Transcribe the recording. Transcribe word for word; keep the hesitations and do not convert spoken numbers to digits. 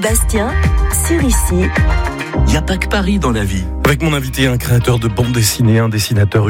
Bastien, sur Ici. Il n'y a pas que Paris dans la vie. Avec mon invité, un créateur de bande dessinée, un dessinateur